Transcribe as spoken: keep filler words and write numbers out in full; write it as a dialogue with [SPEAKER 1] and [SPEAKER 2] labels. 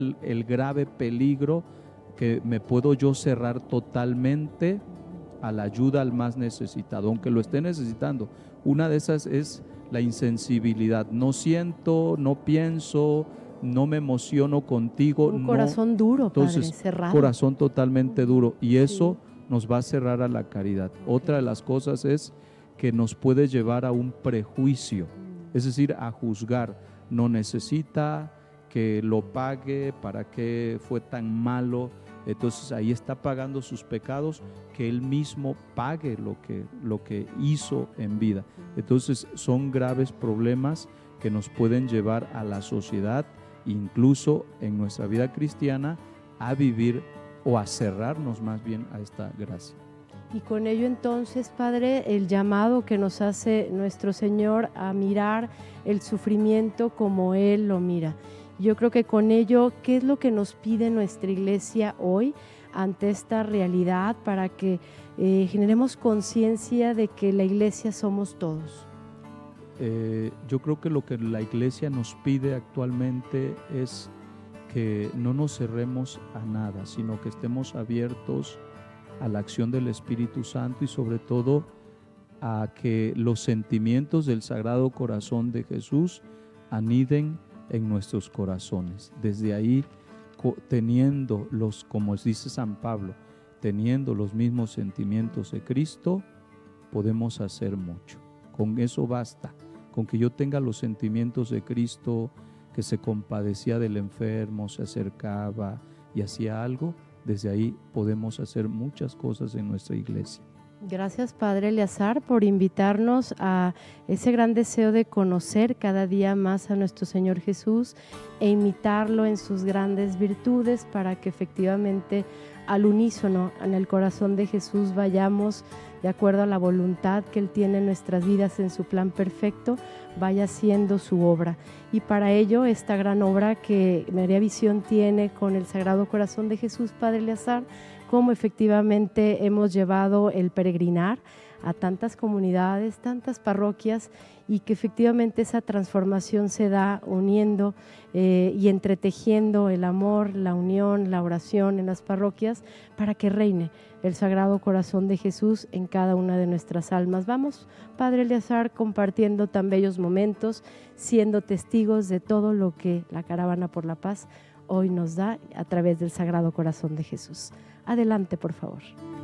[SPEAKER 1] el, el grave peligro que me puedo yo cerrar totalmente a la ayuda al más necesitado, aunque lo esté necesitando. Una de esas es la insensibilidad. No siento, no pienso, no me emociono contigo.
[SPEAKER 2] Un
[SPEAKER 1] no.
[SPEAKER 2] corazón duro,
[SPEAKER 1] Entonces,
[SPEAKER 2] Padre, cerrado.
[SPEAKER 1] Corazón totalmente duro. Y eso
[SPEAKER 2] Sí.
[SPEAKER 1] nos va a cerrar a la caridad.
[SPEAKER 2] Okay.
[SPEAKER 1] Otra de las cosas es que nos puede llevar a un prejuicio,
[SPEAKER 2] Mm.
[SPEAKER 1] es decir, a juzgar. No necesita, que lo pague, para qué fue tan malo. Entonces ahí está pagando sus pecados, que él mismo pague lo que, lo que hizo en vida. Entonces son graves problemas que nos pueden llevar a la sociedad, incluso en nuestra vida cristiana, a vivir o a cerrarnos más bien a esta gracia.
[SPEAKER 2] Y con ello entonces, Padre, el llamado que nos hace nuestro Señor a mirar el sufrimiento como Él lo mira. Yo creo que con ello, ¿qué es lo que nos pide nuestra iglesia hoy ante esta realidad para que eh, generemos conciencia de que la iglesia somos todos?
[SPEAKER 1] Eh, yo creo que lo que la iglesia nos pide actualmente es que no nos cerremos a nada, sino que estemos abiertos a la acción del Espíritu Santo y sobre todo a que los sentimientos del Sagrado Corazón de Jesús aniden en nuestros corazones. Desde ahí, teniendo los, como dice San Pablo, teniendo los mismos sentimientos de Cristo, podemos hacer mucho. Con eso basta, con que yo tenga los sentimientos de Cristo, que se compadecía del enfermo, se acercaba y hacía algo. Desde ahí podemos hacer muchas cosas en nuestra iglesia.
[SPEAKER 2] Gracias, Padre Eleazar, por invitarnos a ese gran deseo de conocer cada día más a nuestro Señor Jesús e imitarlo en sus grandes virtudes para que efectivamente al unísono en el corazón de Jesús vayamos de acuerdo a la voluntad que Él tiene en nuestras vidas en su plan perfecto, vaya siendo su obra. Y para ello, esta gran obra que María Visión tiene con el Sagrado Corazón de Jesús, Padre Eleazar, cómo efectivamente hemos llevado el peregrinar a tantas comunidades, tantas parroquias, y que efectivamente esa transformación se da uniendo eh, y entretejiendo el amor, la unión, la oración en las parroquias para que reine el Sagrado Corazón de Jesús en cada una de nuestras almas. Vamos, Padre Eleazar, compartiendo tan bellos momentos, siendo testigos de todo lo que la Caravana por la Paz hoy nos da a través del Sagrado Corazón de Jesús. Adelante, por favor.